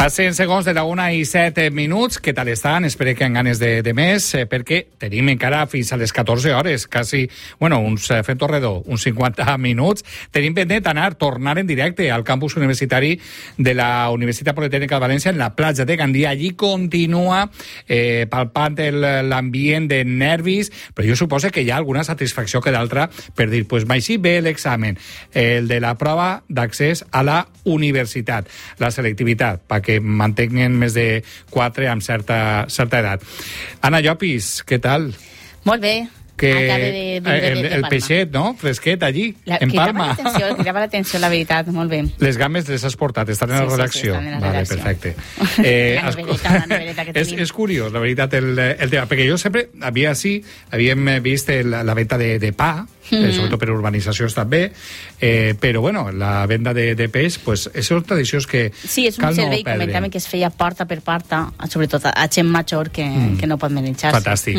Passen segons de la 1:07. Què tal estan? Espero que amb ganes de més, perquè tenim encara fins a les 14 hores, quasi, uns fent redó, uns 50 minuts. Tenim pendent tornar en directe al campus universitari de la Universitat Politècnica de València, en la platja de Gandia. Allí continua palpant l'ambient de nervis, però jo suposo que hi ha alguna satisfacció que d'altra per dir, m'així ve l'examen, el de la prova d'accés a la universitat, la selectivitat, perquè mantinguen més de 4 amb certa edat. Anna Llopis, què tal? Molt bé. El peixet, no? Fresquet, allí, en Palma. Cridava l'atenció, la veritat, molt bé. Les gambes les has portat, estan en la redacció. Sí, estan en la redacció. Perfecte. La novel·leta que tenim. És curiós, la veritat, el tema, perquè jo sempre havíem vist la venda de pa, sobretot per urbanitzacions també, però la venda de peix, és una tradició que sí, és un servei, comentàvem que es feia porta per porta, sobretot a gent major que no pot menjar-se. Fantàstic.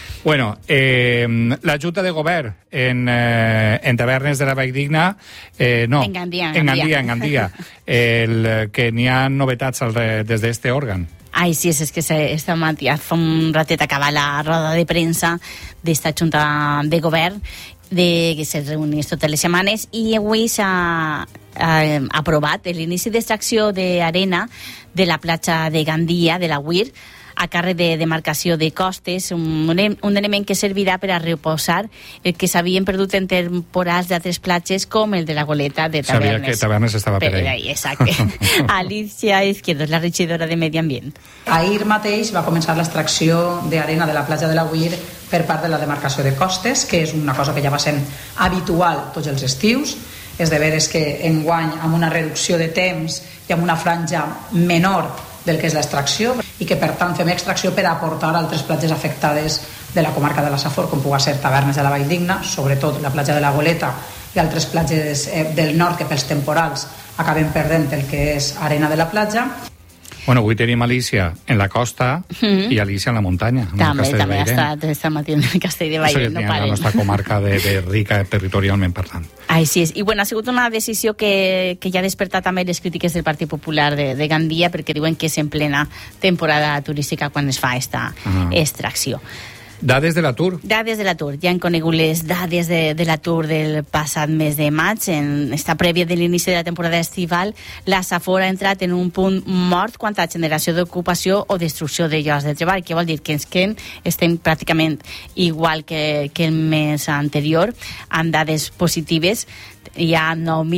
La Junta de Govern en Tavernes de la Valldigna, en Gandia, que n'hi ha novetats des d'este òrgan. Ai, sí, és que esta matí fa un ratet acaba la roda de premsa d'esta Junta de Govern que se reunís totes les setmanes i avui s'ha aprovat l'inici d'extracció d'arena de la platja de Gandia, de la Weir, a càrrec de demarcació de costes, un element que servirà per a reposar el que s'havien perdut en temporals d'altres platges, com el de la Goleta de Tavernes. Sabia que Tavernes estava per ahí. Exacte. Alicia Izquierdo és la regidora de Medi Ambient. Ahir mateix va començar l'extracció d'arena de la platja de la Weir per part de la demarcació de costes, que és una cosa que ja va sent habitual tots els estius. És de veres que enguany, amb una reducció de temps i amb una franja menor del que és l'extracció, i que per tant fem extracció per aportar altres platges afectades de la comarca de la Safor, com pugui ser Tavernes de la Valldigna, sobretot la platja de la Goleta i altres platges del nord que pels temporals acaben perdent el que és arena de la platja. Avui tenim Alicia en la costa i Alicia en la muntanya. També ha estat esta matí en el Castell de Bairén, no paren. La nostra comarca de rica territorialment parlant. Ai, sí, i ha sigut una decisió que ja ha despertat també les crítiques del Partit Popular de Gandia, perquè diuen que és en plena temporada turística quan es fa esta extracció. Dades de l'atur. Dades de l'atur. Ja han conegut les dades de l'atur del passat mes de maig. En esta prèvia de l'inici de la temporada estival, la Safor ha entrat en un punt mort quant a generació d'ocupació o destrucció de llocs de treball. Què vol dir? Que estem pràcticament igual que el mes anterior, amb dades positives. Hi ha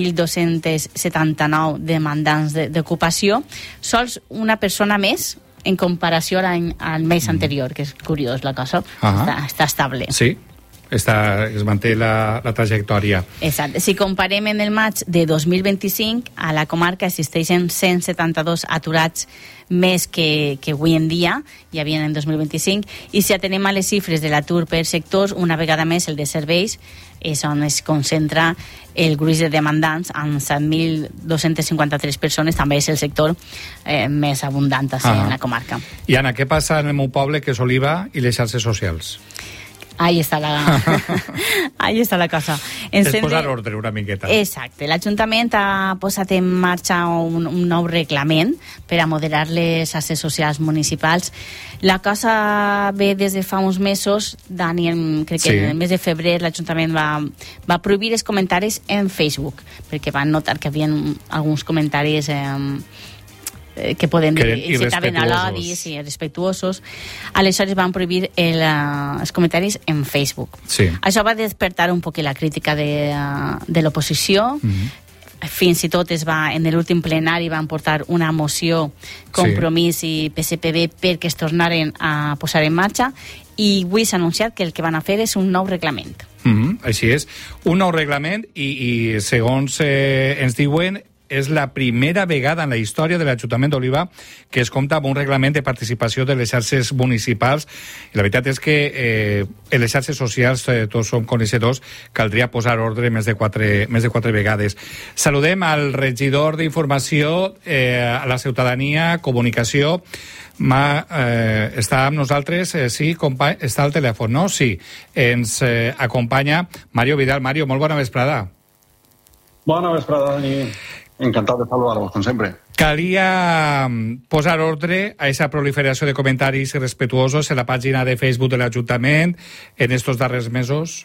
9.279 demandants d'ocupació. Sols una persona més en comparació al mes anterior, que és curiós la cosa. Està estable. Sí, es manté la trajectòria. Exacte. Si comparem en el maig de 2025, a la comarca existeixen 172 aturats més que avui en dia, hi havia en 2025, i si atenem a les xifres de l'atur per sectors, una vegada més el de serveis és on es concentra el gruix de demandants, amb 7.253 persones, també és el sector més abundant en la comarca. I Anna, què passa en el meu poble, que és Oliva, i les xarxes socials? Ahí está la cosa. És posar ordre una miqueta. Exacte. L'Ajuntament ha posat en marxa un nou reglament per a moderar les xarxes socials municipals. La cosa ve des de fa uns mesos, Dani, crec que en el mes de febrer l'Ajuntament va prohibir els comentaris en Facebook, perquè van notar que hi havia alguns comentaris que poden incitaven a l'odi, irrespectuosos. Aleshores van prohibir els comentaris en Facebook. Això va despertar un poc la crítica de l'oposició. Fins i tot en l'últim plenari van portar una moció, Compromís i PSPB, perquè es tornaren a posar en marxa, i avui s'ha anunciat que el que van a fer és un nou reglament. Així és, un nou reglament, i segons ens diuen, és la primera vegada en la història de l'Ajuntament d'Oliva que es compta amb un reglament de participació de les xarxes municipals. I la veritat és que en les xarxes socials, tots som coneixedors, caldria posar ordre més de quatre vegades. Saludem al regidor d'Informació a la Ciutadania, Comunicació. Està amb nosaltres, sí, està al telèfon, no? Sí, ens acompanya Mario Vidal. Mario, molt bona vesprada. Bona vesprada, Dani. Encantado de saludaros, com sempre. Calia posar ordre a esa proliferació de comentaris irrespetuosos en la pàgina de Facebook de l'Ajuntament en estos darrers mesos?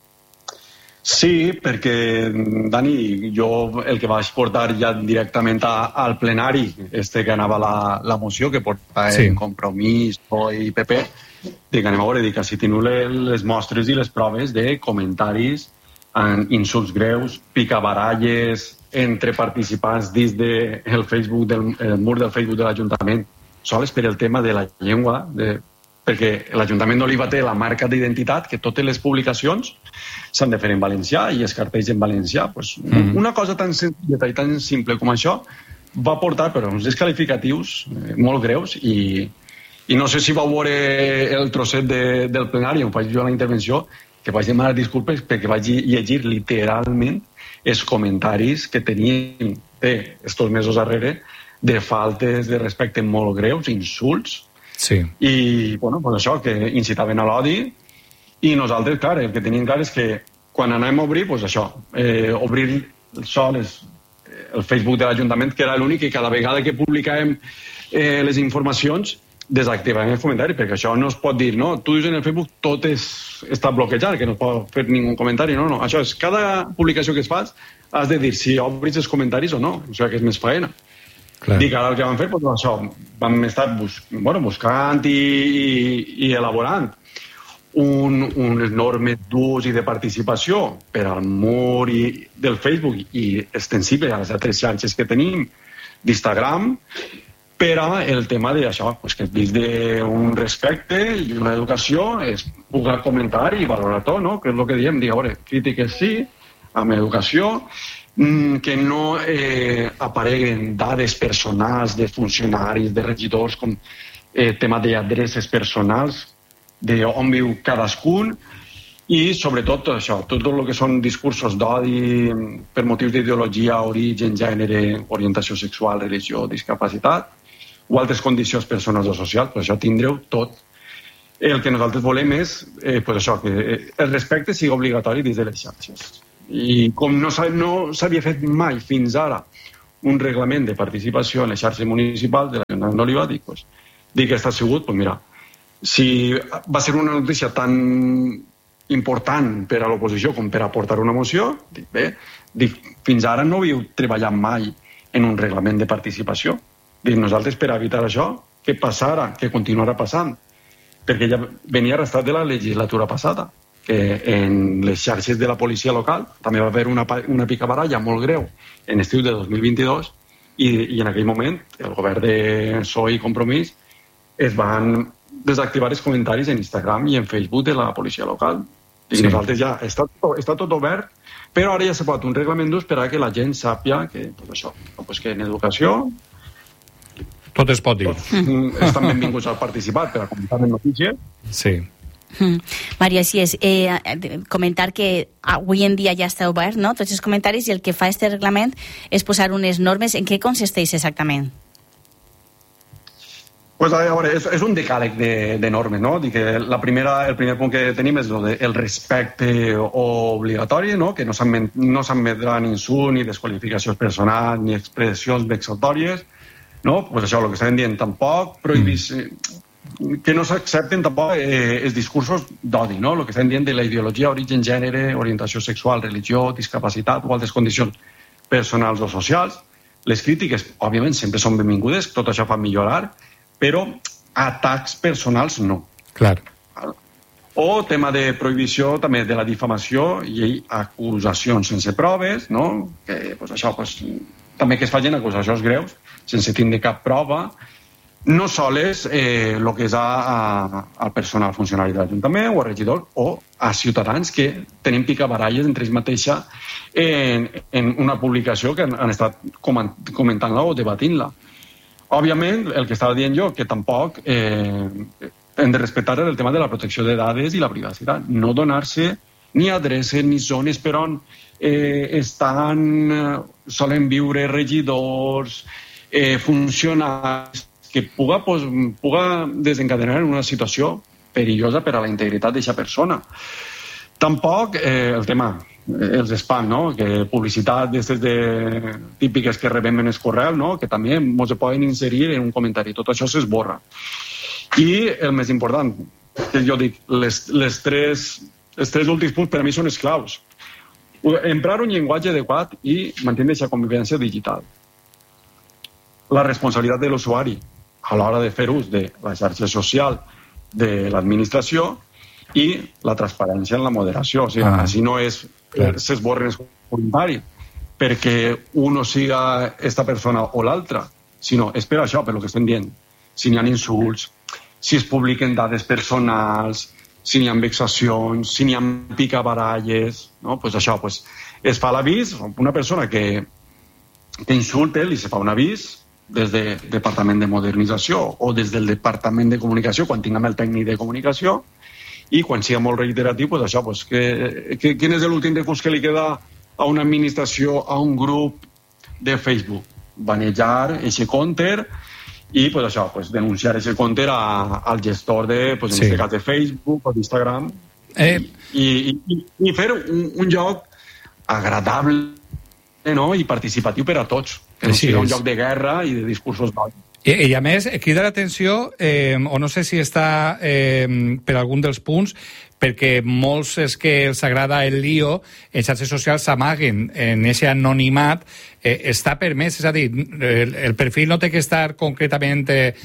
Sí, perquè, Dani, jo el que vaig portar ja directament al plenari, que anava la moció, que porta en Compromís, PSOE i PP, dic, anem a veure, dic, si teniu les mostres i les proves de comentaris, insults greus, picabaralles entre participants dins del Facebook, del mur del Facebook de l'Ajuntament, sols per el tema de la llengua, perquè l'Ajuntament d'Oliva té la marca d'identitat que totes les publicacions s'han de fer en valencià i es carteix en valencià. Una cosa tan senzilla i tan simple com això va portar per uns descalificatius molt greus i no sé si vau veure el trosset del plenari on vaig jo a la intervenció, que vaig demanar disculpes perquè vaig llegir literalment els comentaris que tenim estos mesos darrere de faltes de respecte molt greus, insults, i això, que incitaven a l'odi, i nosaltres, clar, el que tenim clar és que quan anem a obrir, obrir el Facebook de l'Ajuntament, que era l'únic, i cada vegada que publicàvem les informacions desactivàvem el comentari, perquè això no es pot dir, no? Tu dius en el Facebook tot està bloquejat, que no es pot fer ningú comentari, no. Això és, cada publicació que es fas has de dir si obris els comentaris o no, o sigui que és més faena. Dic, ara el que vam fer, això, vam estar buscant i elaborant unes normes d'ús i de participació per al mur del Facebook i extensible a les altres xarxes que tenim d'Instagram, per al tema d'això, que dins d'un respecte i una educació es pugui comentar i valorar tot, no? Que és el que diem, a veure, crítiques sí, amb educació, que no apareguen dades personals de funcionaris, de regidors, com tema d'adreces personals, d'on viu cadascun, i sobretot tot això, tot el que són discursos d'odi per motius d'ideologia, origen, gènere, orientació sexual, religió, discapacitat, o altres condicions personals o socials, per això tindreu tot. El que nosaltres volem és que el respecte sigui obligatori dins de les xarxes. I com no s'havia fet mai fins ara un reglament de participació en les xarxes municipals de l'Ajuntament d'Oliva, dic que està sigut, mira, si va ser una notícia tan important per a l'oposició com per aportar una moció, fins ara no havíeu treballat mai en un reglament de participació. Nosaltres, per evitar això, què passarà, què continuarà passant? Perquè ja venia arrestrat de la legislatura passada, que en les xarxes de la policia local també va haver una picabaralla molt greu en estiu de 2022 i en aquell moment el govern de PSOE i Compromís es van desactivar els comentaris en Instagram i en Facebook de la policia local. I nosaltres ja està tot obert, però ara ja s'ha posat un reglament d'ús per a que la gent sàpia que en educació tot es pot dir. Estan benvinguts al participat per a comentar les notícies. Sí. Maria, així és. Comentar que avui en dia ja està obert, no?, tots els comentaris, i el que fa aquest reglament és posar unes normes. En què consisteix exactament? Pues a veure, és un decàleg de normes, no? Dic que el primer punt que tenim és el respecte obligatori, no? Que no s'admetran insults ni desqualificacions personals ni expressions vexatòries, no? Pues això, el que estem dient, tampoc que no s'accepten tampoc els discursos d'odi, no? El que estem dient de la ideologia, origen, gènere, orientació sexual, religió, discapacitat o altres condicions personals o socials. Les crítiques, òbviament, sempre són benvingudes, tot això fa millorar, però atacs personals no. Clar. O tema de prohibició també de la difamació i acusacions sense proves, no? Que això, també que es facin acusacions greus sense tindre cap prova, no sols el que és al personal funcionari de l'Ajuntament o al regidor o a ciutadans que tenen picabaralles entre ells mateixa en una publicació que han estat comentant-la o debatint-la. Òbviament, el que estava dient jo, que tampoc hem de respectar el tema de la protecció de dades i la privacitat. No donar-se ni adreces ni zones per on solen viure regidors, funcionaris, que puga desencadenar una situació perillosa per a la integritat d'aquesta persona. Tampoc el tema els spam, no? Que publicitat d'aquestes típiques que rebem en el correu, no? Que també ens poden inserir en un comentari. Tot això s'esborra. I el més important, que jo dic, els tres últims punts per a mi són els claus. Emprar un llenguatge adequat i mantenir aquesta convivència digital. La responsabilitat de l'usuari a l'hora de fer ús de la xarxa social de l'administració i la transparència en la moderació. O sigui, així no s'esborren els comentaris perquè uno siga esta persona o l'altra, sinó és per això, per lo que estem dient. Si n'hi ha insults, si es publiquen dades personals, si n'hi ha vexacions, si n'hi ha picabaralles, no? Pues això, pues, es fa l'avís, una persona que insulte, li se fa un avís des del Departament de Modernització o des del Departament de Comunicació, quan tinguem el tècnic de comunicació, i quan sigui molt reiteratiu, pues això, pues, quin és l'últim recurs que li queda a una administració, a un grup de Facebook? Banejar aquest compte i pues això, pues, denunciar aquest compte al gestor de, pues, en aquest cas de Facebook o d'Instagram i fer un joc agradable, no? I participatiu per a tots, que no sigui un joc de guerra i de discursos d'odi. I a més, crida l'atenció, o no sé si està per algun dels punts, perquè molts és que els agrada el lío, en xarxes socials s'amaguen en aquest anonimat, està permès, és a dir, el perfil no té que estar concretament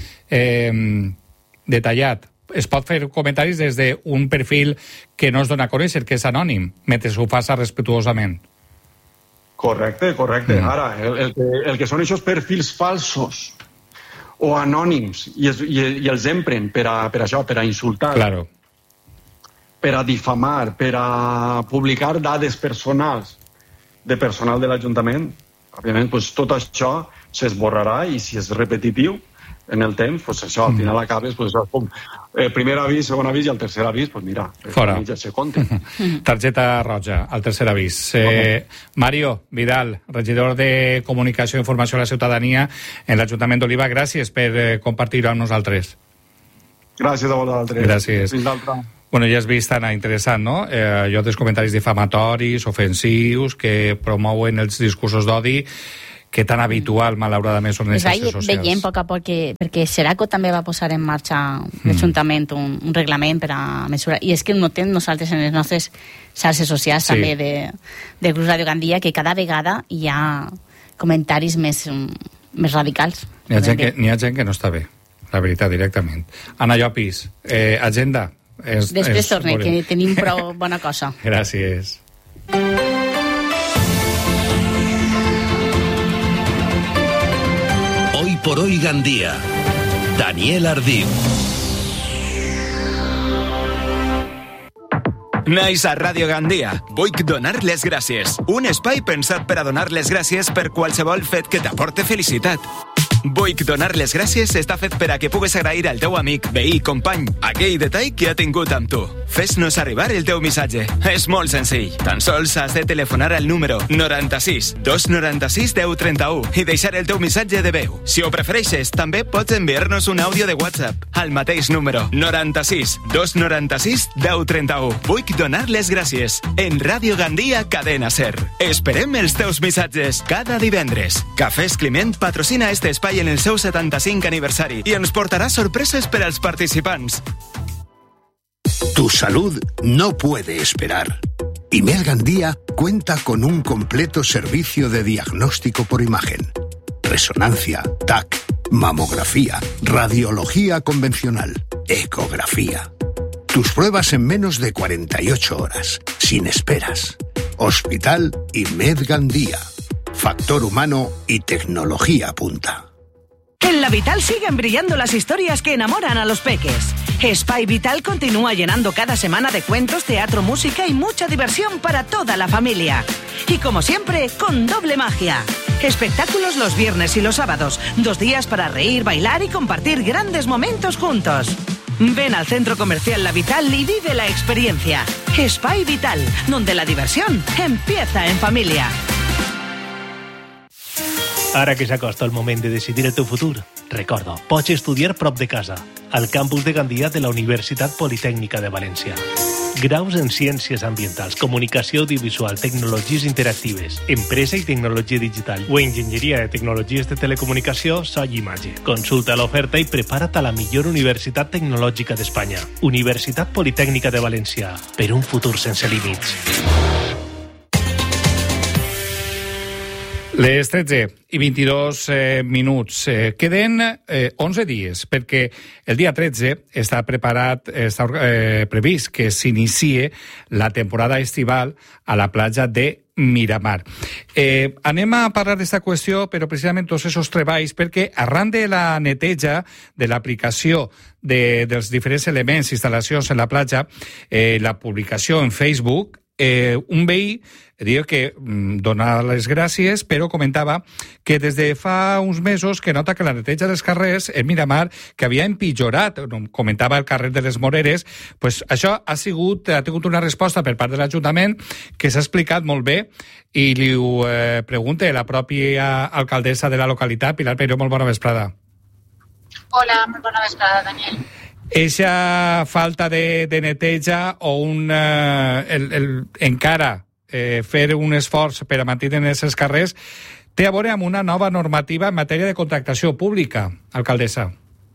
detallat. Es pot fer comentaris des d'un perfil que no es dona a conèixer, que és anònim, mentre ho faça respetuosament. Correcte. Ara, el que són aquests perfils falsos o anònims i els empren per a això, per a insultar, claro, per a difamar, per a publicar dades personals de personal de l'Ajuntament, òbviament, pues, tot això s'esborrarà i si és repetitiu en el temps, pues això, al final acabes, pues, primer avís, segon avís i el tercer avís, pues mira, fora. Ja se compte. Targeta roja, al tercer avís. Mario Vidal, regidor de Comunicació i Informació a la Ciutadania en l'Ajuntament d'Oliva, gràcies per compartir-ho amb nosaltres. Gràcies a vosaltres. Gràcies. Fins l'altra. Bueno, ja has vist, Anna, interessant, no? Allò dels comentaris difamatoris, ofensius, que promouen els discursos d'odi, que tan habitual, malauradament, són les xarxes socials. Veiem a poc a poc perquè Seraco també va posar en marxa l'Ajuntament un reglament per a mesurar, i és que notem nosaltres en les nostres xarxes socials també de Cruz Radio Gandia que cada vegada hi ha comentaris més radicals. N'hi ha gent que no està bé, la veritat, directament. Anna Llopis, agenda. Després torne, que tenim prou bona cosa. Gràcies. Hoy por hoy Gandía. Daniel Ardín. Nais a Ràdio Gandia. Vull donar les gràcies. Un espai pensat per a donar les gràcies per qualsevol fet que t'aporte felicitat. Vull donar les gràcies està fet per a que pugues agrair al teu amic, veí, company, aquell detall que ha tingut amb tu. Fes-nos arribar el teu missatge. És molt senzill. Tan sols has de telefonar al número 96 296 1031 i deixar el teu missatge de veu. Si ho prefereixes, també pots enviar-nos un àudio de WhatsApp al mateix número 96 296 1031. Vull donar les gràcies. En Ràdio Gandia, Cadena Ser. Esperem els teus missatges cada divendres. Cafès Climent patrocina este espai en el seu 75 aniversari y ens portará sorpresas para los participantes. Tu salud no puede esperar. IMED Gandía cuenta con un completo servicio de diagnóstico por imagen. Resonancia, TAC, mamografía, radiología convencional, ecografía. Tus pruebas en menos de 48 horas, sin esperas. Hospital IMED Gandía. Factor humano y tecnología punta. En La Vital siguen brillando las historias que enamoran a los peques. Spy Vital continúa llenando cada semana de cuentos, teatro, música y mucha diversión para toda la familia. Y como siempre, con doble magia. Espectáculos los viernes y los sábados. 2 días para reír, bailar y compartir grandes momentos juntos. Ven al Centro Comercial La Vital y vive la experiencia. Spy Vital, donde la diversión empieza en familia. Ara que s'acosta el moment de decidir el teu futur, recorda, pots estudiar prop de casa, al campus de Gandia de la Universitat Politècnica de València. Graus en Ciències Ambientals, Comunicació Audiovisual, Tecnologies Interactives, Empresa i Tecnologia Digital o Enginyeria de Tecnologies de Telecomunicació, Soy Imatge. Consulta l'oferta i prepara't a la millor universitat tecnològica d'Espanya. Universitat Politècnica de València. Per un futur sense límits. Les 13:22 minuts. Queden 11 dies, perquè el dia 13 està previst que s'inicie la temporada estival a la platja de Miramar. Anem a parlar d'aquesta qüestió, però precisament tots aquests treballs, perquè arran de la neteja de l'aplicació dels diferents elements, instal·lacions en la platja, la publicació en Facebook, un veí diu que dona les gràcies, però comentava que des de fa uns mesos que nota que la neteja dels carrers en Miramar, que havia empitjorat, comentava el carrer de les Moreres, pues això ha tingut una resposta per part de l'Ajuntament que s'ha explicat molt bé i li ho pregunta la pròpia alcaldessa de la localitat, Pilar Peiró. Molt bona vesprada. Hola, molt bona vesprada, Daniel. Eixa falta de neteja o encara fer un esforç per a mantenir aquests carrers té a veure amb una nova normativa en matèria de contractació pública, alcaldessa.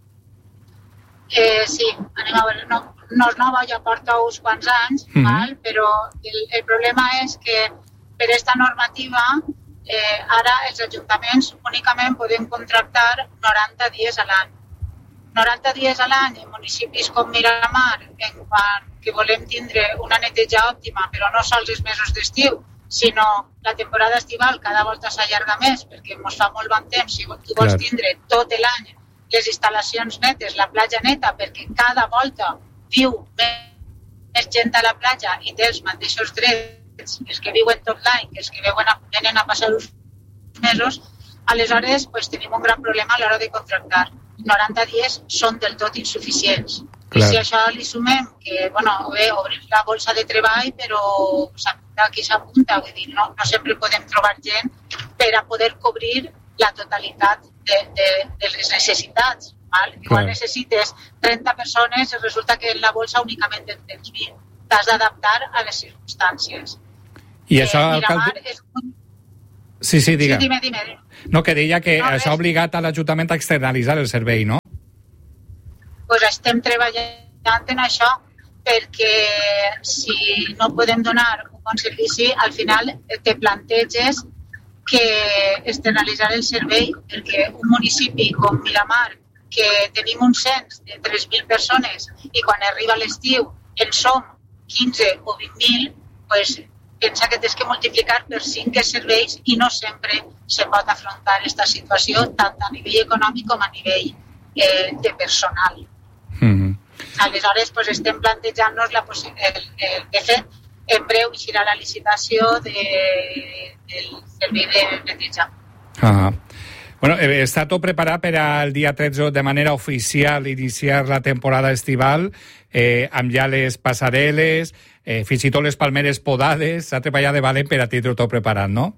Sí, anem a veure. No és nova, ja porta uns quants anys, però el problema és que per aquesta normativa ara els ajuntaments únicament poden contractar 90 dies a l'any. 90 dies a l'any en municipis com Miramar, en quan que volem tindre una neteja òptima, però no sols els mesos d'estiu, sinó la temporada estival cada volta s'allarga més, perquè ens fa molt bon temps, si tu vols tindre tot l'any les instal·lacions netes, la platja neta, perquè cada volta viu més gent a la platja i té els mateixos drets, els que viuen tot l'any, que els que venen a passar uns mesos, aleshores tenim un gran problema a l'hora de contractar. 90 dies són del tot insuficients. Clar. I si això li sumem que, obrim la bolsa de treball, però s'apunta qui s'apunta, vull dir, no sempre podem trobar gent per a poder cobrir la totalitat de les necessitats. Val? Igual necessites 30 persones i resulta que en la bolsa únicament en tens 20. T'has d'adaptar a les circumstàncies. I això, Miramar és un... Sí, diga. Sí, dime. No, que deia que això ha obligat a l'Ajuntament a externalitzar el servei, no? Pues estem treballant en això perquè si no podem donar un bon servici, al final te planteges que externalitzar el servei, perquè un municipi com Miramar, que tenim un cens de 3.000 persones i quan arriba l'estiu en som 15 o 20.000, pues pensa que tens que multiplicar per 5 els serveis i no sempre se pot afrontar aquesta situació tant a nivell econòmic com a nivell de personal. Aleshores, estem plantejant-nos la possibilitat. De fet, en breu eixirà la licitació del servei de neteja. Està tot preparat per al dia 13 de manera oficial iniciar la temporada estival, amb ja les passarel·les, fins i tot les palmeres podades. S'ha treballat de valent per a tindre tot preparat, no?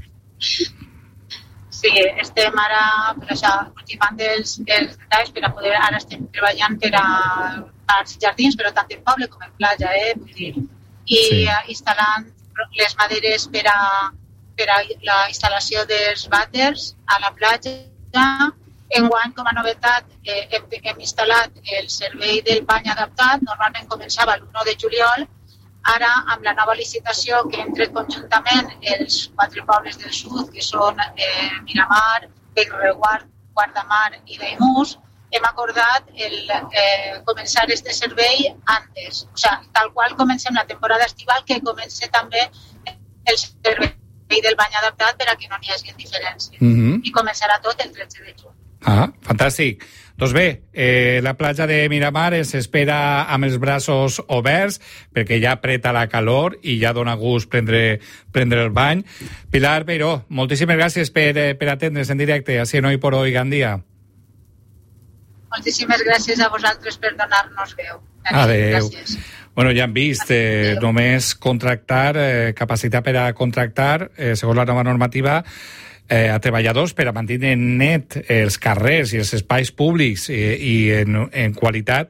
Sí, estem ara ultimant els detalls per a poder... Ara estem treballant per a parcs i jardins, però tant en poble com en platja, vull dir. I instal·lant les maderes per a la instal·lació dels vàters a la platja. Enguany, com a novetat, hem instal·lat el servei del bany adaptat. Normalment començava l'1 de juliol. Ara, amb la nova licitació que hem tret conjuntament els 4 pobles del sud, que són Miramar, Bellreguard, Guardamar i Daimús, hem acordat començar este servei antes. O sigui, tal qual comencem la temporada estival, que comença també el servei del bany adaptat per a que no n'hi hagi diferència. I començarà tot el 13 de juny. Fantàstic. Doncs bé, la platja de Miramar ens espera amb els braços oberts perquè ja apreta la calor i ja dona gust prendre el bany. Pilar Peiró, moltíssimes gràcies per atendre's en directe a Si no Hoy por Hoy, Gandia. Moltíssimes gràcies a vosaltres per donar-nos veu. Adéu. Gràcies. Bueno, ja hem vist, només contractar, capacitat per a contractar, segons la nova normativa, a treballadors per a mantenir net els carrers i els espais públics i en qualitat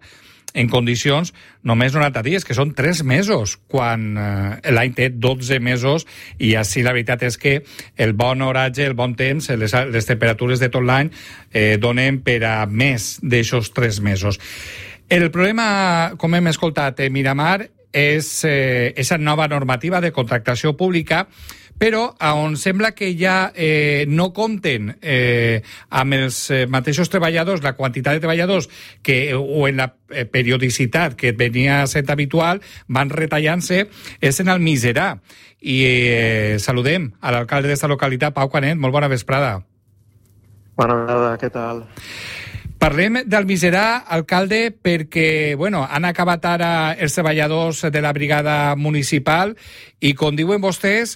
en condicions només 90 dies, que són 3 mesos, quan l'any té 12 mesos, i així la veritat és que el bon oratge, el bon temps, les temperatures de tot l'any donen per a més d'aixòs 3 mesos. El problema, com hem escoltat, Miramar, és aquesta nova normativa de contractació pública, però on sembla que ja no compten amb els mateixos treballadors, la quantitat de treballadors o en la periodicitat que venia sent habitual, van retallant-se, és en el Miserà. I saludem a l'alcalde d'esta localitat, Pau Canet. Molt bona vesprada. Bona vesprada, què tal? Parlem del Miserà, alcalde, perquè han acabat ara els treballadors de la brigada municipal i, com diuen vostès,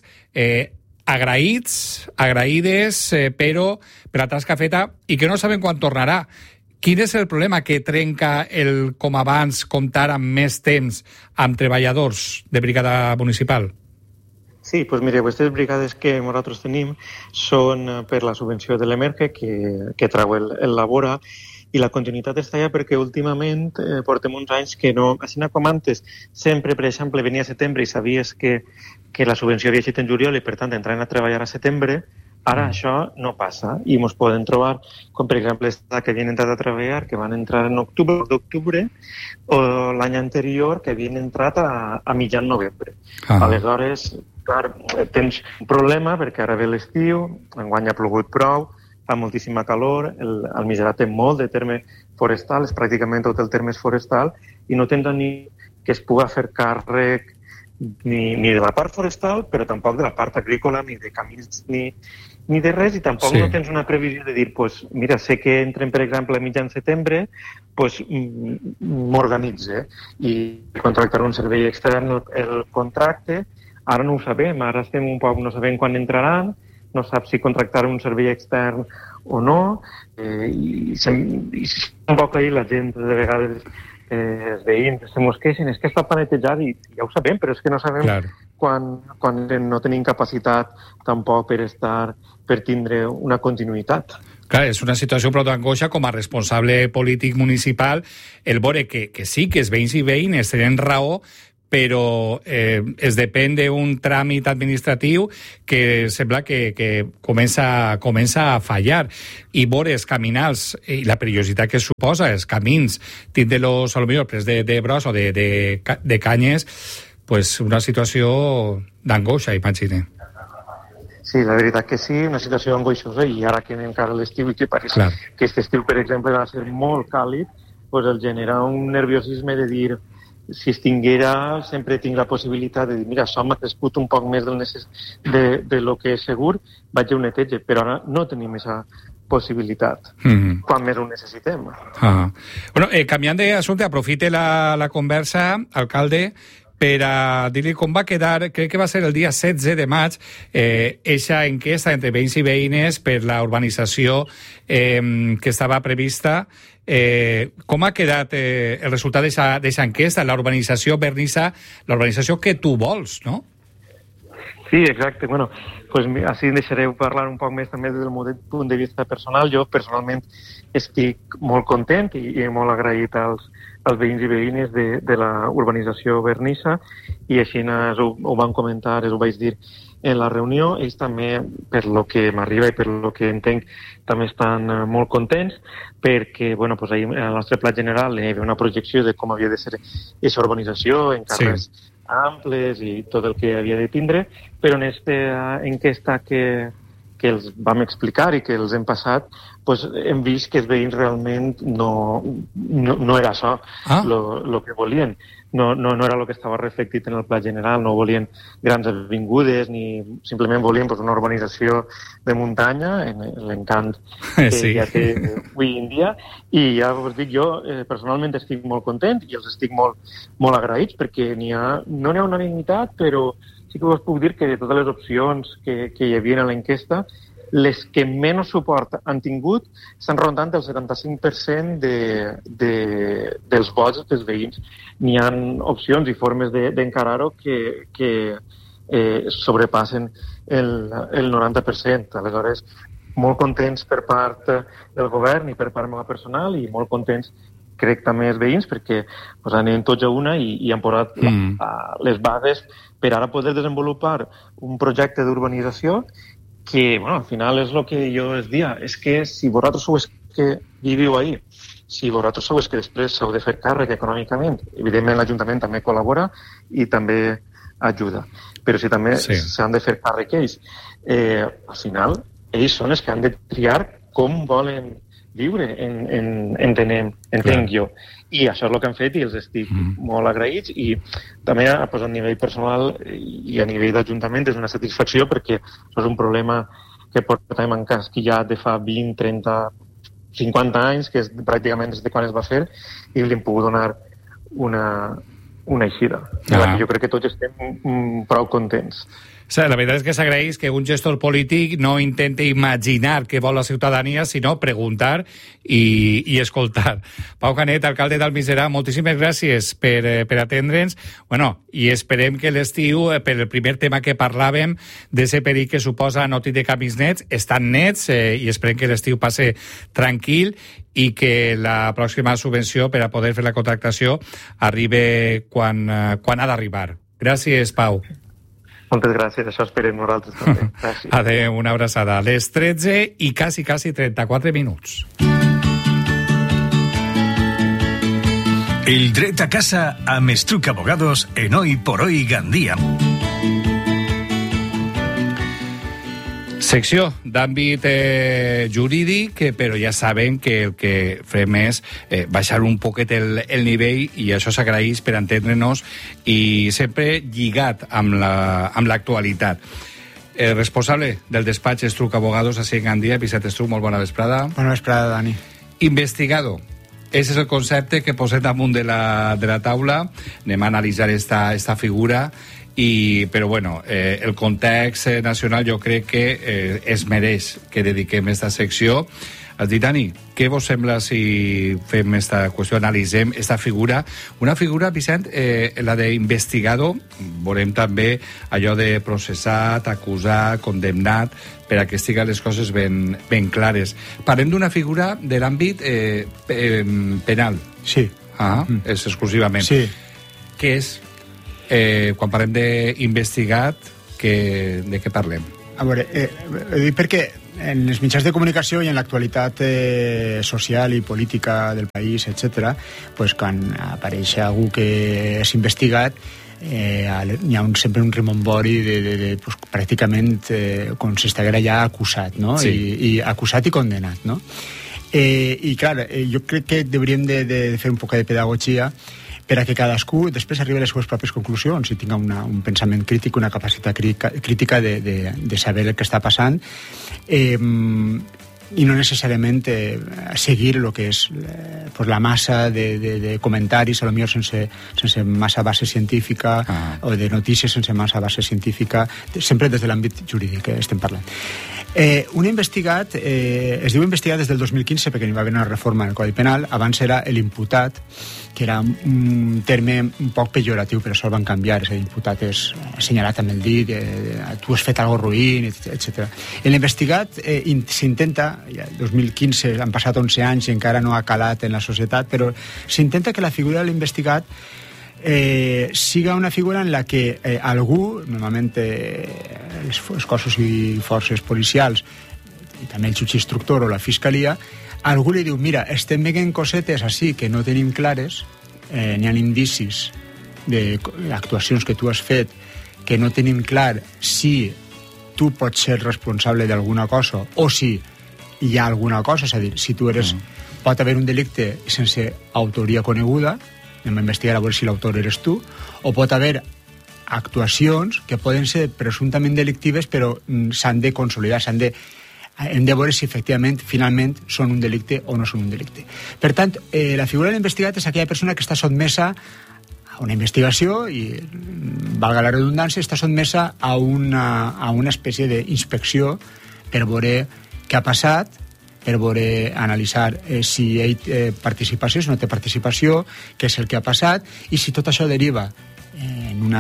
agraïdes, però per la tasca feta, i que no saben quan tornarà. Quin és el problema que trenca el, com abans, comptar amb més temps amb treballadors de brigada municipal? Sí, doncs mire, aquestes brigades que nosaltres tenim són per la subvenció de l'Emerge que treu el Labora, i la continuïtat està allà perquè últimament portem uns anys que no, així com antes, sempre, per exemple, venia a setembre i sabies que la subvenció havia eixit en juliol i per tant entraven a treballar a setembre. Ara això no passa i ens poden trobar, com per exemple que havien entrat a treballar, que van entrar en octubre, o l'any anterior que havien entrat a mitjan novembre. Aleshores, clar, tens un problema perquè ara ve l'estiu, enguany ha plogut prou, fa moltíssima calor, el Miserà té molt de terme forestal, és pràcticament tot el terme és forestal, i no tens ni que es pugui fer càrrec ni de la part forestal, però tampoc de la part agrícola, ni de camins, ni de res, i tampoc no tens una previsió de dir, pues, mira, sé que entren, per exemple, a mitjan setembre, pues, m'organitze i contractar un servei extern el contracte. Ara no ho sabem, ara estem un poc, no sabem quan entraran, no sap si contractar un servei extern o no, i un poc ahir la gent de vegades els veïns se mos queixen, és que està planetejat i ja ho sabem, però és que no sabem quan no tenim capacitat tampoc per tindre una continuïtat. Clar, és una situació prou d'angoixa com a responsable polític municipal el veure que sí, que els veïns i veïnes tenen raó, però es depèn d'un tràmit administratiu que sembla que comença a fallar. I veure els caminals i la perillositat que suposa els camins, tindre-los potser près de bros o de canyes, pues una situació d'angoixa, imagine. Sí, la veritat que sí, una situació angoixosa, i ara que anem cara a l'estiu i que pareix que aquest estiu, per exemple, va ser molt càlid, pues el genera un nerviosisme de dir, si es tinguera, sempre tinc la possibilitat de dir, mira, això m'ha crescut un poc més de lo que és segur, vaig a un neteja, però ara no tenim aquesta possibilitat, quan més ho necessitem. Bueno, canviant d'assumpte, aprofite la conversa, alcalde, per a dir-li com va quedar, crec que va ser el dia 16 de maig, eixa enquesta entre veïns i veïnes per la urbanització que estava prevista. Com ha quedat el resultat d'aquesta enquesta, la urbanització Vernissa, la urbanització que tu vols, no? Sí, exacte. Bueno, pues així deixareu parlar un poc més també des del meu punt de vista personal. Jo personalment estic molt content i molt agraït als veïns i veïnes de la urbanització Vernissa, i així ho van comentar, ho vaig dir en la reunió. Ells també, per lo que m'arriba i per lo que entenc, també estan molt contents, perquè ahir al nostre pla general hi havia una projecció de com havia de ser aquesta urbanització en carrers amples i tot el que havia de tindre, però en aquesta enquesta que els vam explicar i que els hem passat, hem vist que els veïns realment no era això el que volien. No era el que estava reflectit en el pla general, no volien grans avingudes, ni simplement volien una urbanització de muntanya, en l'encant que ja té avui en dia. I ja us dic, jo personalment estic molt content i els estic molt agraïts, perquè no n'hi ha unanimitat, però sí que us puc dir que de totes les opcions que hi havia a l'enquesta, les que menys suport han tingut estan rondant el 75% dels vots dels veïns. N'hi ha opcions i formes d'encarar-ho que sobrepassen el 90%. Aleshores, molt contents per part del govern i per part meva personal, i molt contents crec també els veïns, perquè pues, anem tots a una i han posat les bases per ara poder desenvolupar un projecte d'urbanització que, bueno, al final és el que jo es dia, és que si vosaltres sou els que viviu ahí, si vosaltres sou els que després s'heu de fer càrrec econòmicament, evidentment l'Ajuntament també col·labora i també ajuda, però si també s'han de fer càrrec ells, al final ells són els que han de triar com volen viure, entenc jo. I això és el que han fet i els estic molt agraïts i també pues, a nivell personal i a nivell d'Ajuntament és una satisfacció perquè això és un problema que portem encasquillat de fa 20, 30, 50 anys, que és pràcticament des de quan es va fer, i li hem pogut donar una eixida. Jo crec que tots estem prou contents. La veritat és que s'agraeix que un gestor polític no intenti imaginar què vol la ciutadania, sinó preguntar i escoltar. Pau Canet, alcalde d'Almiserà, moltíssimes gràcies per atendre'ns. I esperem que l'estiu, per el primer tema que parlàvem, d'ese perill que suposa no tindre canvis nets, estan nets i esperem que l'estiu passe tranquil i que la pròxima subvenció per a poder fer la contractació arribi quan ha d'arribar. Gràcies, Pau. Moltes gràcies, això esperem nosaltres també. Gràcies. Adéu, una abraçada. A les 13 i quasi 34 minuts. El dret a casa amb Estruc Abogados en Hoy por Hoy Gandia. Secció d'àmbit jurídic, però ja sabem que el que fem és baixar un poquet el nivell i això s'agraeix per entendre-nos i sempre lligat amb l'actualitat. El responsable del despatx Estruc Abogados a Gandia, Vicent Estruc, molt bona vesprada. Bona vesprada, Dani. Investigador. Ese és el concepte que posem damunt de la taula. Anem a analitzar esta figura. Però bueno, el context nacional jo crec que es mereix que dediquem esta secció. Has dit, Dani, què vos sembla si fem esta qüestió, analitzem esta figura? Una figura, Vicent, la d'investigador, veurem també allò de processat, acusat, condemnat, per a que estiguen les coses ben clares. Parlem d'una figura de l'àmbit penal. Sí. És exclusivament. Sí. Què és? Quan parlem d'investigat, de què parlem? A veure, ho dic perquè en els mitjans de comunicació i en l'actualitat social i política del país, etc., pues, quan apareix algú que és investigat, hi ha sempre un rimombori pues, pràcticament com si estiguera ja acusat, no? Sí. I acusat i condenat, no? I clar, jo crec que hauríem de fer un poc de pedagogia per a que cadascú després arribi a les seves pròpies conclusions i tinga un pensament crític, una capacitat crítica de saber el que està passant i no necessàriament seguir el que és pues, la massa de comentaris, a lo millor sense massa base científica o de notícies sense massa base científica, sempre des de l'àmbit jurídic que estem parlant. Un investigat, es diu investigat des del 2015 perquè hi va haver una reforma en el Codi Penal. Abans era l'imputat, que era un terme un poc pejoratiu, però això el van canviar. És a dir, imputat és assenyalat amb el dit, tu has fet algo ruïn, etc. En l'investigat s'intenta, ja el 2015 han passat 11 anys i encara no ha calat en la societat, però s'intenta que la figura de l'investigat siga una figura en la que algú, normalment els cossos i forces policials i també el jutge instructor o la fiscalia, algú li diu, mira, estem veient cosetes així que no tenim clares, n'hi ha indicis d'actuacions que tu has fet que no tenim clar si tu pots ser responsable d'alguna cosa o si hi ha alguna cosa, és a dir, si tu eres pot haver un delicte sense autoria coneguda, anem a investigar a veure si l'autor eres tu, o pot haver actuacions que poden ser presumptament delictives però s'han de consolidar, hem de veure si efectivament, finalment, són un delicte o no són un delicte. Per tant, la figura de l'investigat és aquella persona que està sotmesa a una investigació i, valga la redundància, està sotmesa a una espècie d'inspecció per veure què ha passat, per veure, analitzar si ell té participació, si no té participació, què és el que ha passat, i si tot això deriva en un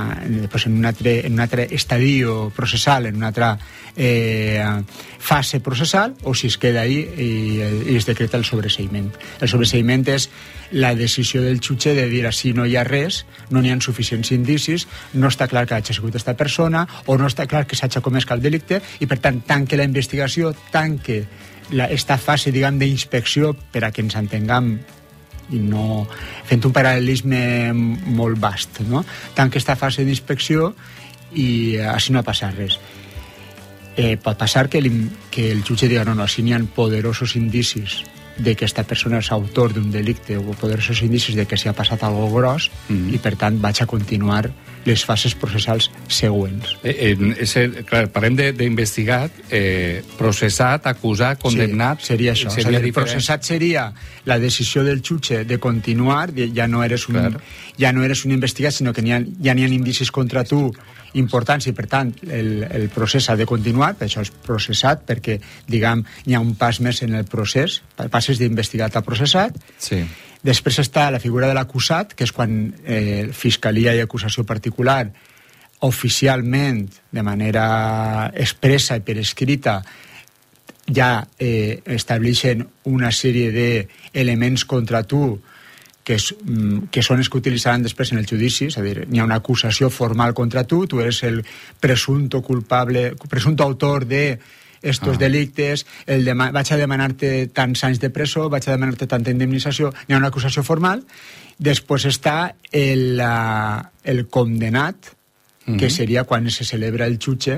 altre estadio processal, en una altra fase processal, o si es queda ahí i es decreta el sobreseïment. El sobreseïment és la decisió del jutge de dir si no hi ha res, no n'hi ha suficients indicis, no està clar que hagi sigut aquesta persona o no està clar que s'hagi comès cap delicte i per tant tanque la investigació, tanque esta fase, diguem, d'inspecció per a que ens entenguem i no fent un paral·lelisme molt vast, no? Tant que aquesta fase d'inspecció i així no ha passat res. Pot passar que el jutge diga no, així n'hi ha poderosos indicis de que aquesta persona és autor d'un delicte o poderosos indicis de que s'hi ha passat algo gros i per tant vaig a continuar les fases processals següents. Clar, parlem d'investigat, processat, acusat, condemnat... Sí, seria això. Processat seria la decisió del jutge de continuar, ja no eres un investigat, sinó que ja n'hi ha indicis contra tu importants i, per tant, el procés ha de continuar, per això és processat, perquè, diguem, hi ha un pas més en el procés, passes d'investigat a processat. Sí. Després està la figura de l'acusat, que és quan fiscalia i acusació particular oficialment, de manera expressa i per escrita, ja estableixen una sèrie d'elements contra tu que són els que utilitzaran després en el judici, és a dir, hi ha una acusació formal contra tu, tu eres el presunto autor de estos delictes, vaig a demanar-te tants anys de presó, vaig a demanar-te tanta indemnització, hi ha una acusació formal. Després està el condemnat, que seria quan se celebra el judici,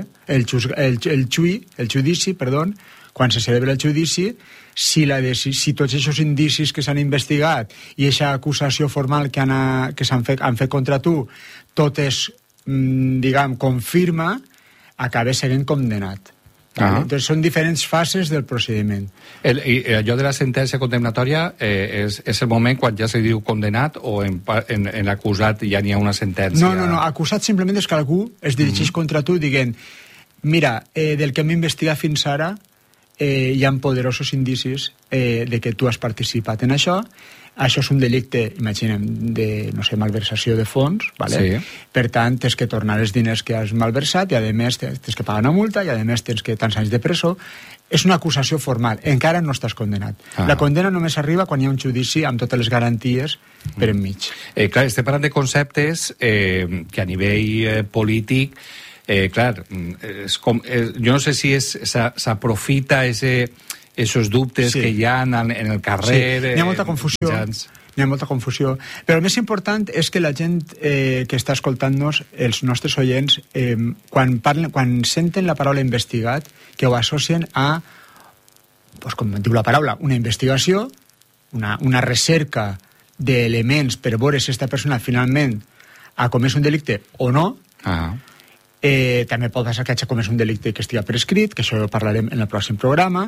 quan se celebra el judici, si tots aquests indicis que s'han investigat i aquesta acusació formal que han fet contra tu, tot és, diguem, confirma, acaba sent condemnat. Entonces són diferents fases del procediment. I allò de la sentència condemnatòria és el moment quan ja se diu condemnat o en l'acusat ja n'hi ha una sentència? No, acusat simplement és que algú es dirigeix contra tu dient mira, del que hem investigat fins ara hi ha poderosos indicis de que tu has participat en això. Això és un delicte, imaginem, de, no sé, malversació de fons, ¿vale? Sí. Per tant, tens que tornar els diners que has malversat i, a més, tens que pagar una multa i, a més, tens que tants anys de presó. És una acusació formal. Encara no estàs condenat. La condena només arriba quan hi ha un judici amb totes les garanties per enmig. Clar, estem parlant de conceptes que a nivell polític clar, jo no sé si s'aprofita esos dubtes que hi ha en el carrer... Sí, n'hi ha molta confusió. N'hi ha molta confusió. Però el més important és que la gent que està escoltant-nos, els nostres oients, quan senten la paraula investigat, que ho associen a, com diu la paraula, una investigació, una recerca d'elements per veure si aquesta persona finalment ha comès un delicte o no. També pot passar que hagi comès un delicte que estigui per escrit, que això ho parlarem en el pròxim programa,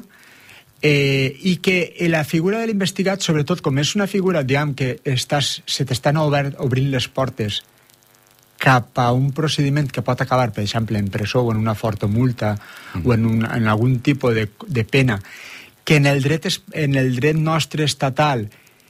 i que la figura de l'investigat, sobretot com és una figura, diguem, que se t'estan obrint les portes cap a un procediment que pot acabar, per exemple, en presó o en una forta multa o en algun tipus de pena, que en el dret nostre estatal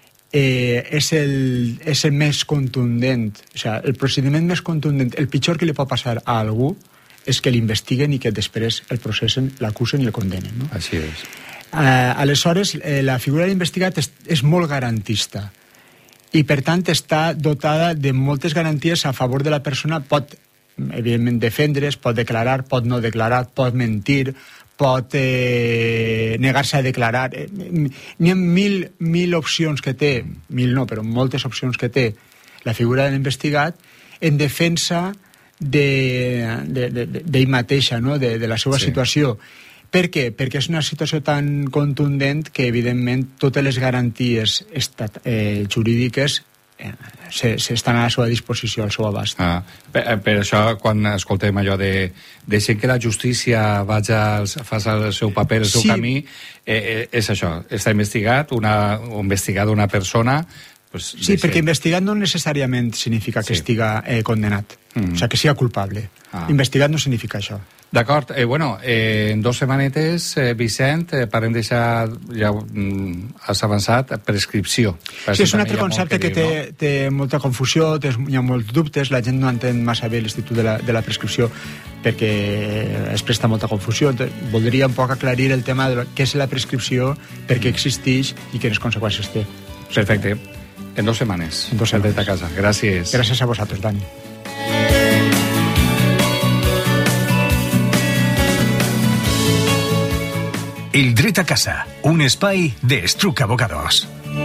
és el més contundent, o sigui, el procediment més contundent, el pitjor que li pot passar a algú és que l'investiguen i que després el processen, l'acusen i el condenen, no? Així és. Aleshores, la figura de l'investigat és molt garantista i, per tant, està dotada de moltes garanties a favor de la persona. Pot, evidentment, defendre's, pot declarar, pot no declarar, pot mentir, pot negar-se a declarar. N'hi ha mil opcions que té, mil no, però moltes opcions que té la figura de l'investigat en defensa d'ell mateixa, no? de la seva situació. Per què? Perquè és una situació tan contundent que, evidentment, totes les garanties jurídiques estan a la seva disposició, al seu abast. Per això, quan escoltem allò de deixem que la justícia faci el seu paper, el seu camí, és això, està investigat, investigada una persona... Sí, perquè investigat no necessàriament significa que estiga condenat, o sigui, que siga culpable. Investigat no significa això. D'acord. En 2 setmanetes, Vicent, parlem d'això, ja has avançat, prescripció. Sí, és un altre concepte que té molta confusió, hi ha molts dubtes, la gent no entén massa bé l'institut de la prescripció perquè es presta molta confusió. Voldria un poc aclarir el tema de què és la prescripció, per què existeix i quines conseqüències té. Perfecte. En 2 setmanes. En 2 setmanes. A casa. Gràcies. Gràcies a vosaltres, Dani. El dret a casa, un espai de Estruc Abogados.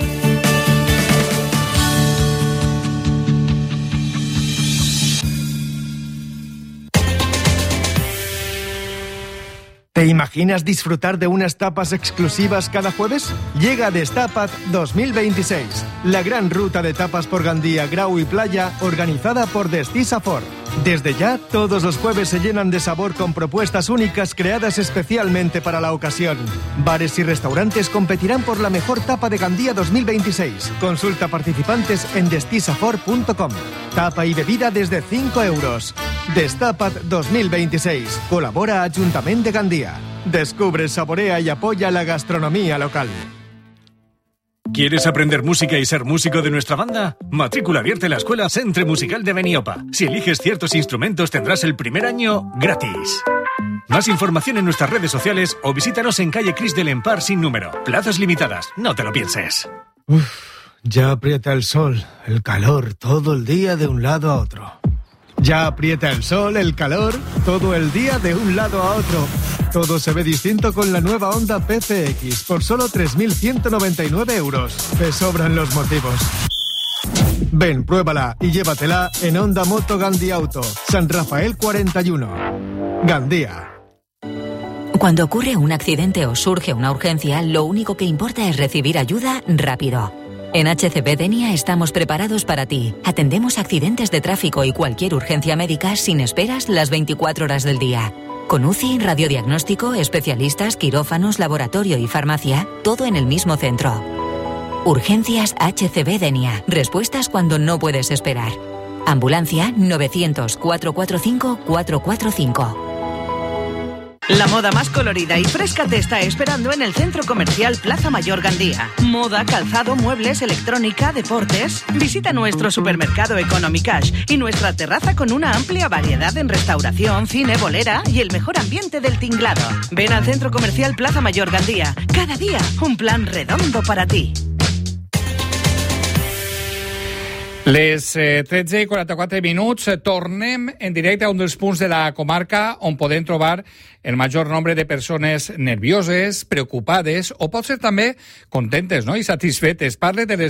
¿Te imaginas disfrutar de unas tapas exclusivas cada jueves? Llega Destapat 2026, la gran ruta de tapas por Gandía, Grau y Playa, organizada por Destisa Ford. Desde ya, todos los jueves se llenan de sabor con propuestas únicas creadas especialmente para la ocasión. Bares y restaurantes competirán por la mejor tapa de Gandía 2026. Consulta participantes en destisaford.com. Tapa y bebida desde 5 euros. Destapat 2026. Colabora Ayuntamiento de Gandía. Descubre, saborea y apoya la gastronomía local. ¿Quieres aprender música y ser músico de nuestra banda? Matrícula abierta en la Escuela Centre Musical de Beniopa. Si eliges ciertos instrumentos tendrás el primer año gratis. Más información en nuestras redes sociales o visítanos en calle Cris del Empar sin número. Plazas limitadas, no te lo pienses. Ya aprieta el sol, el calor, todo el día de un lado a otro. Ya aprieta el sol, el calor, todo el día de un lado a otro. Todo se ve distinto con la nueva Honda PCX por solo 3.199 euros. Te sobran los motivos. Ven, pruébala y llévatela en Honda Moto Gandía Auto, San Rafael 41. Gandía. Cuando ocurre un accidente o surge una urgencia, lo único que importa es recibir ayuda rápido. En HCB Denia estamos preparados para ti. Atendemos accidentes de tráfico y cualquier urgencia médica sin esperas las 24 horas del día. Con UCI, radiodiagnóstico, especialistas, quirófanos, laboratorio y farmacia, todo en el mismo centro. Urgencias HCB Denia. Respuestas cuando no puedes esperar. Ambulancia 900-445-445. La moda más colorida y fresca te está esperando en el Centro Comercial Plaza Mayor Gandía. Moda, calzado, muebles, electrónica, deportes. Visita nuestro supermercado Economy Cash y nuestra terraza con una amplia variedad en restauración, cine, bolera y el mejor ambiente del tinglado. Ven al Centro Comercial Plaza Mayor Gandía. Cada día, un plan redondo para ti. Les 13:44, tornem en directe a un dels punts de la comarca on podem trobar el major nombre de persones nervioses, preocupades o pot ser també contentes, no?, i satisfetes. Parle de les